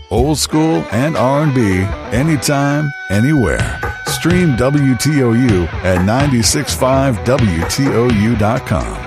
old school and R&B, anytime, anywhere. Stream WTOU at 96.5WTOU.com.